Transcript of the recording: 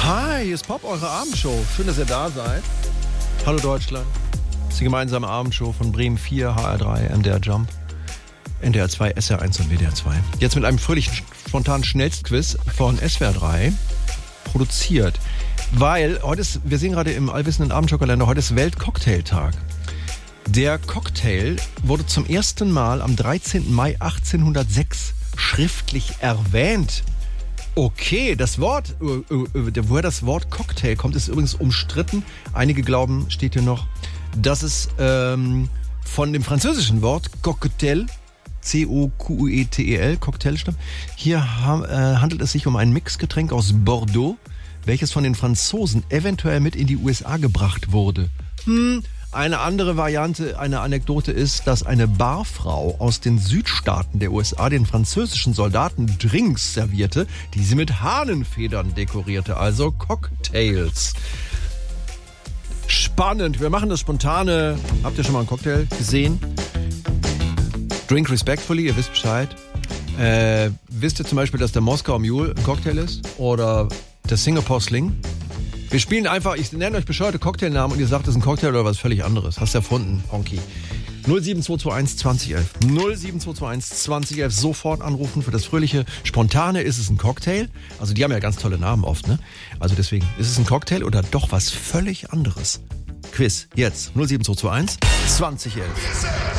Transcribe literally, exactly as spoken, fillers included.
Hi, hier ist Pop, eure Abendshow. Schön, dass ihr da seid. Hallo Deutschland. Das ist die gemeinsame Abendshow von Bremen vier, H R drei, M D R Jump, N D R zwei, S R eins und W D R zwei. Jetzt mit einem fröhlichen, spontanen Schnellstquiz von S W R drei produziert. Weil heute ist, wir sehen gerade im allwissenden Abendshow-Kalender, heute ist Weltcocktailtag. Der Cocktail wurde zum ersten Mal am dreizehnten Mai achtzehnhundertsechs schriftlich erwähnt. Okay, das Wort, woher das Wort Cocktail kommt, ist übrigens umstritten. Einige glauben, steht hier noch, dass es ähm, von dem französischen Wort Cocktail, C O Q U E T E L, Cocktail stammt. Hier ha, äh, handelt es sich um ein Mixgetränk aus Bordeaux, welches von den Franzosen eventuell mit in die U S A gebracht wurde. Hm, eine andere Variante, eine Anekdote ist, dass eine Barfrau aus den Südstaaten der U S A den französischen Soldaten Drinks servierte, die sie mit Hahnenfedern dekorierte, also Cocktails. Spannend, wir machen das spontane. Habt ihr schon mal einen Cocktail gesehen? Drink respectfully, ihr wisst Bescheid. Äh, wisst ihr zum Beispiel, dass der Moskauer Mule ein Cocktail ist? Oder der Singapore Sling? Wir spielen einfach, ich nenne euch bescheuerte Cocktailnamen und ihr sagt, das ist ein Cocktail oder was völlig anderes. Hast du erfunden, Honky. null sieben zwei zwei eins zwanzig elf. null sieben zwei zwei eins zwanzig elf. Sofort anrufen für das fröhliche Spontane. Ist es ein Cocktail? Also die haben ja ganz tolle Namen oft, ne? Also deswegen, ist es ein Cocktail oder doch was völlig anderes? Quiz, jetzt. null sieben zwei zwei eins zwanzig elf.